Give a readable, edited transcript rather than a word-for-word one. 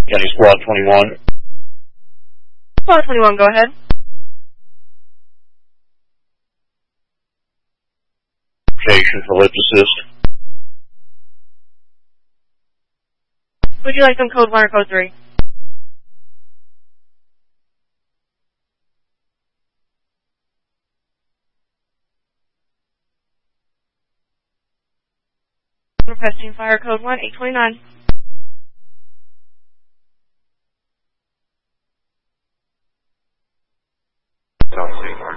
County Squad 21. Squad 21, go ahead. Location for lift assist. Would you like them code 1 or code 3? Requesting fire code 1, 829. South Sea.